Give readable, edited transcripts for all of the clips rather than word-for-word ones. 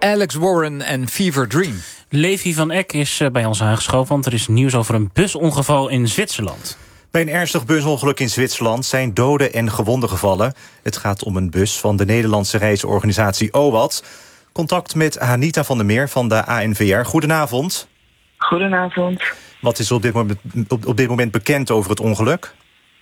Alex Warren en Fever Dream. Levi van Eck is bij ons aangeschoven, want er is nieuws over een busongeval in Zwitserland. Bij een ernstig busongeluk in Zwitserland zijn doden en gewonden gevallen. Het gaat om een bus van de Nederlandse reisorganisatie OWAT. Contact met Hanita van der Meer van de ANVR. Goedenavond. Goedenavond. Wat is op dit moment bekend over het ongeluk?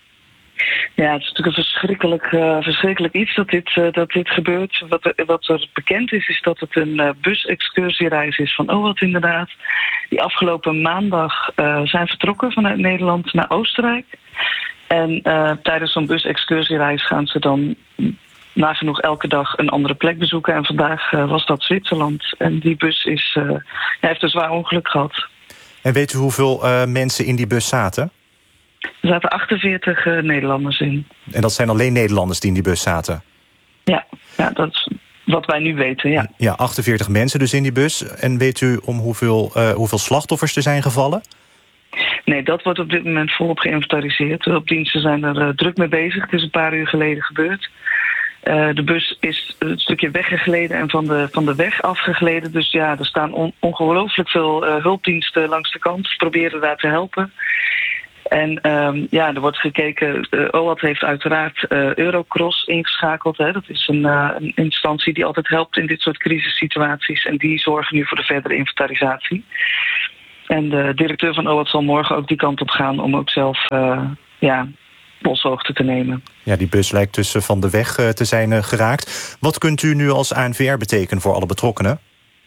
Ja, het is natuurlijk een verschrikkelijk iets dat dit gebeurt. Wat er bekend is dat het een busexcursie-reis is van OWAT inderdaad. Die afgelopen maandag zijn vertrokken vanuit Nederland naar Oostenrijk. En tijdens zo'n busexcursie-reis gaan ze dan nagenoeg elke dag een andere plek bezoeken. En vandaag was dat Zwitserland. En die bus heeft een zwaar ongeluk gehad. En weet u hoeveel mensen in die bus zaten? Er zaten 48 Nederlanders in. En dat zijn alleen Nederlanders die in die bus zaten? Ja, dat is wat wij nu weten, ja. Ja, 48 mensen dus in die bus. En weet u om hoeveel slachtoffers er zijn gevallen? Nee, dat wordt op dit moment volop geïnventariseerd. De hulpdiensten zijn er druk mee bezig. Het is een paar uur geleden gebeurd. De bus is een stukje weggegleden en van de weg afgegleden. Dus ja, er staan ongelooflijk veel hulpdiensten langs de kant. Ze proberen daar te helpen. En er wordt gekeken, OWAT heeft uiteraard Eurocross ingeschakeld. Hè. Dat is een instantie die altijd helpt in dit soort crisissituaties. En die zorgen nu voor de verdere inventarisatie. En de directeur van OWAT zal morgen ook die kant op gaan om ook zelf polshoogte te nemen. Ja, die bus lijkt dus van de weg te zijn geraakt. Wat kunt u nu als ANVR betekenen voor alle betrokkenen?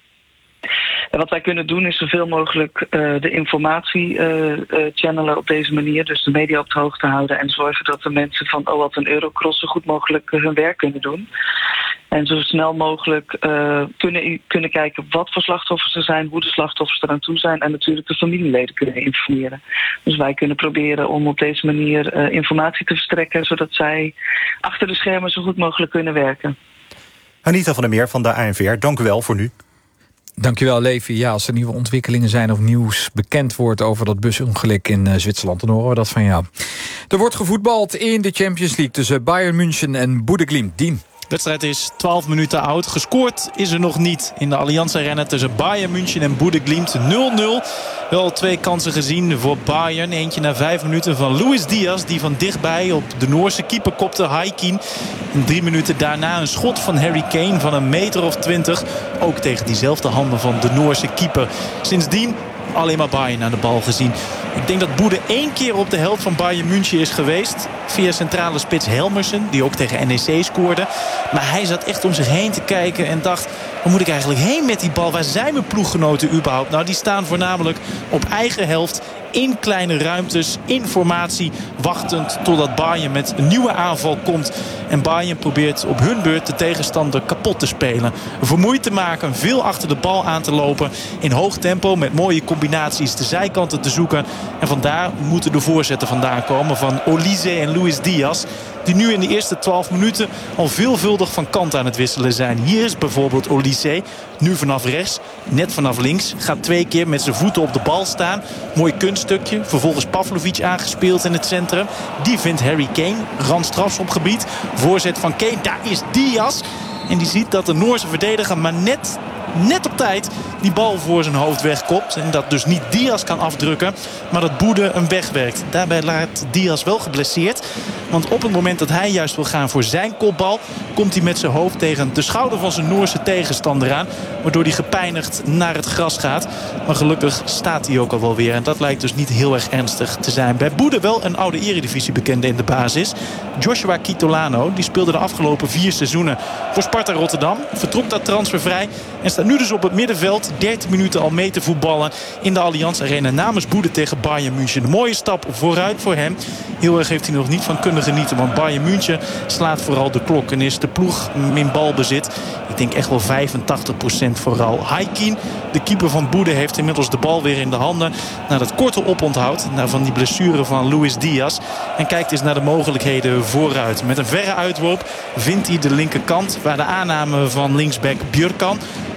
En wat wij kunnen doen is zoveel mogelijk de informatie channelen op deze manier. Dus de media op de hoogte houden en zorgen dat de mensen van OWAT en Eurocross zo goed mogelijk hun werk kunnen doen. En zo snel mogelijk kunnen kijken wat voor slachtoffers er zijn, hoe de slachtoffers eraan toe zijn en natuurlijk de familieleden kunnen informeren. Dus wij kunnen proberen om op deze manier informatie te verstrekken, zodat zij achter de schermen zo goed mogelijk kunnen werken. Hanita van der Meer van de ANVR, dank u wel voor nu. Dankjewel, Levi. Ja, als er nieuwe ontwikkelingen zijn of nieuws bekend wordt over dat busongeluk in Zwitserland, dan horen we dat van jou. Er wordt gevoetbald in de Champions League tussen Bayern München en Bodeglimt. Dien. De wedstrijd is 12 minuten oud. Gescoord is er nog niet in de Allianz Arena tussen Bayern München en Bodeglimt. 0-0. Wel 2 kansen gezien voor Bayern. Eentje na 5 minuten van Luis Diaz, die van dichtbij op de Noorse keeper kopte, Haikien. En 3 minuten daarna een schot van Harry Kane van 1,20 meter. Ook tegen diezelfde handen van de Noorse keeper. Sindsdien alleen maar Bayern aan de bal gezien. Ik denk dat Boede 1 keer op de helft van Bayern München is geweest. Via centrale spits Helmersen, die ook tegen NEC scoorde. Maar hij zat echt om zich heen te kijken en dacht, waar moet ik eigenlijk heen met die bal? Waar zijn mijn ploeggenoten überhaupt? Nou, die staan voornamelijk op eigen helft, in kleine ruimtes, in formatie, wachtend totdat Bayern met een nieuwe aanval komt. En Bayern probeert op hun beurt de tegenstander kapot te spelen. Vermoeid te maken, veel achter de bal aan te lopen. In hoog tempo, met mooie combinaties de zijkanten te zoeken. En vandaar moeten de voorzetten vandaan komen van Olise en Luis Diaz, die nu in de eerste 12 minuten al veelvuldig van kant aan het wisselen zijn. Hier is bijvoorbeeld Olise, nu vanaf rechts, net vanaf links. Gaat 2 keer met zijn voeten op de bal staan. Mooi kunststukje. Vervolgens Pavlovic aangespeeld in het centrum. Die vindt Harry Kane. Randstrafschopgebied. Voorzet van Kane. Daar is Diaz. En die ziet dat de Noorse verdediger maar net op tijd die bal voor zijn hoofd wegkopt. En dat dus niet Diaz kan afdrukken, maar dat Boede hem wegwerkt. Daarbij laat Diaz wel geblesseerd. Want op het moment dat hij juist wil gaan voor zijn kopbal, komt hij met zijn hoofd tegen de schouder van zijn Noorse tegenstander aan. Waardoor hij gepijnigd naar het gras gaat. Maar gelukkig staat hij ook al wel weer. En dat lijkt dus niet heel erg ernstig te zijn. Bij Boede wel een oude eredivisiebekende in de basis. Joshua Kitolano, die speelde de afgelopen 4 seizoenen voor Sparta Rotterdam. Vertrok dat transfervrij en staat nu dus op het middenveld 13 minuten al mee te voetballen in de Allianz Arena namens Boede tegen Bayern München. Een mooie stap vooruit voor hem. Heel erg heeft hij nog niet van kunnen genieten, want Bayern München slaat vooral de klok en is de ploeg in balbezit. Ik denk echt wel 85% vooral. Haikien, de keeper van Boede, heeft inmiddels de bal weer in de handen na dat korte oponthoud van die blessure van Luis Diaz. En kijkt eens naar de mogelijkheden vooruit. Met een verre uitworp vindt hij de linkerkant waar de aanname van linksback Björkan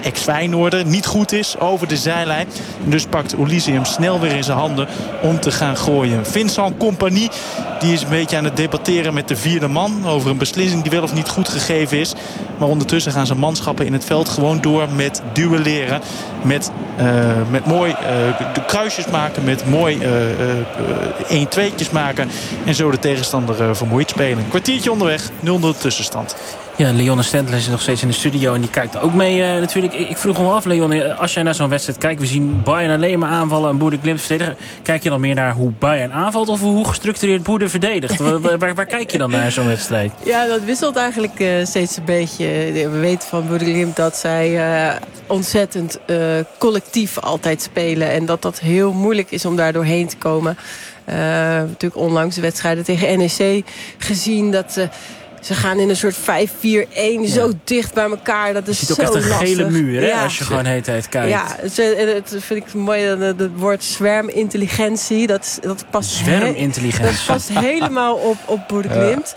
ex-Feyenoorder, niet goed is over de zijlijn. En dus pakt Olise hem snel weer in zijn handen om te gaan gooien. Vincent Kompany, die is een beetje aan het debatteren met de vierde man over een beslissing die wel of niet goed gegeven is. Maar ondertussen gaan zijn manschappen in het veld gewoon door met duelleren. Met mooi de kruisjes maken, met mooi 1-2'tjes maken. En zo de tegenstander vermoeid spelen. Een kwartiertje onderweg, 0-0 tussenstand. Ja, Leon Stendler is nog steeds in de studio en die kijkt ook mee natuurlijk. Ik vroeg me af, Leon, als jij naar zo'n wedstrijd kijkt, we zien Bayern alleen maar aanvallen en Boede Glimt verdedigen. Kijk je dan meer naar hoe Bayern aanvalt of hoe gestructureerd Boede verdedigt? Waar kijk je dan naar zo'n wedstrijd? Ja, dat wisselt eigenlijk steeds een beetje. We weten van Boede Glimt dat zij ontzettend collectief altijd spelen en dat heel moeilijk is om daar doorheen te komen. Natuurlijk onlangs de wedstrijden tegen NEC gezien dat ze gaan in een soort 5-4-1 zo dicht bij elkaar. Dat is zo lastig. Je ziet ook echt een gele muur, hè, als je gewoon de hele tijd kijkt. Ja, dat vind ik mooi. Het woord zwermintelligentie. Dat past zwermintelligentie. Dat past helemaal op Boede Glimt.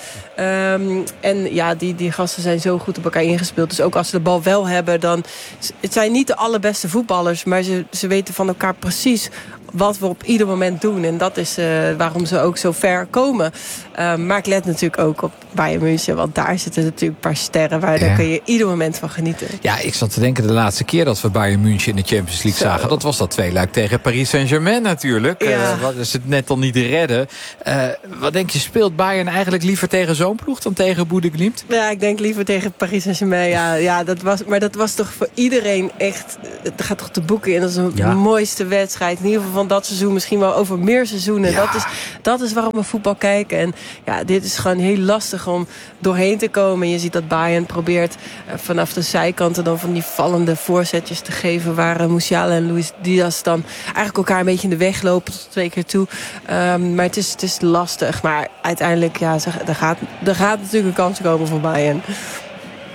En ja, die gasten zijn zo goed op elkaar ingespeeld. Dus ook als ze de bal wel hebben, dan... Het zijn niet de allerbeste voetballers, maar ze weten van elkaar precies wat we op ieder moment doen. En dat is waarom ze ook zo ver komen. Maar ik let natuurlijk ook op Bayern München, want daar zitten natuurlijk een paar sterren waar daar kun je ieder moment van genieten. Ja, ik zat te denken de laatste keer dat we Bayern München in de Champions League zagen. Dat was dat tweeluik tegen Paris Saint-Germain natuurlijk. Ja. Wat is het net al niet redden. Wat denk je, speelt Bayern eigenlijk liever tegen zo'n ploeg dan tegen Boede Glimt? Ja, ik denk liever tegen Paris Saint-Germain. Ja, dat was toch voor iedereen echt... Het gaat toch de boeken in. Dat is de mooiste wedstrijd. In ieder geval van dat seizoen. Misschien wel over meer seizoenen. Ja. Dat is waarom we voetbal kijken. En ja, dit is gewoon heel lastig om doorheen te komen. Je ziet dat Bayern probeert vanaf de zijkanten dan van die vallende voorzetjes te geven. Waar Musiala en Luis Diaz dan eigenlijk elkaar een beetje in de weg lopen tot 2 keer toe. Maar het is lastig. Maar uiteindelijk, ja, er gaat natuurlijk een kans komen voor Bayern.